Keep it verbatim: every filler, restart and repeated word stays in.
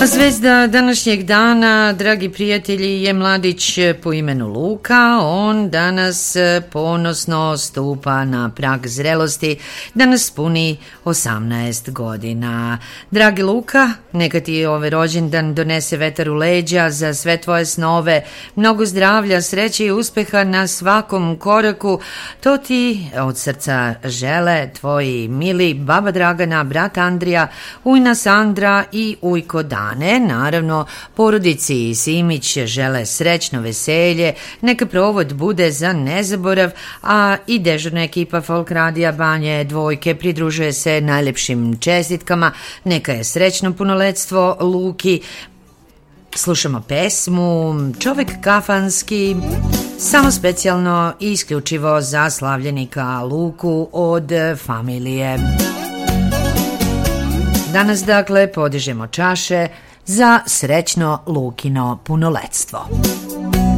Zvezda današnjeg dana, dragi prijatelji, je mladić po imenu Luka. On danas ponosno stupa na prag zrelosti, danas puni osamnaest godina. Dragi Luka, neka ti ovaj rođendan donese vetar u leđa za sve tvoje snove, mnogo zdravlja, sreće i uspeha na svakom koraku. To ti od srca žele tvoji mili baba Dragana, brat Andrija, ujna Sandra i ujko Dane. Naravno, porodici Simić žele srećno veselje, neka provod bude za nezaborav, a i dežurna ekipa Folk Radija Banje Dvojke pridružuje se najlepšim čestitkama. Neka je srećno punoletstvo Luki. Slušamo pesmu Čovek kafanski, samo specijalno i isključivo za slavljenika Luku od familije. Danas, dakle, podižemo čaše za srećno Lukino punoletstvo.